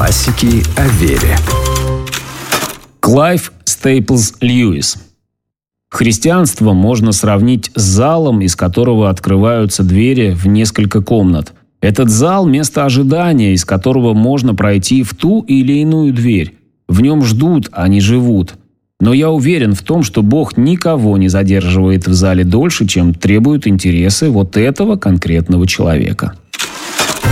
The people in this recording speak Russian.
Классики о вере. Клайв Стейплз Льюис. Христианство можно сравнить с залом, из которого открываются двери в несколько комнат. Этот зал – место ожидания, из которого можно пройти в ту или иную дверь. В нем ждут, а не живут. Но я уверен в том, что Бог никого не задерживает в зале дольше, чем требуют интересы вот этого конкретного человека.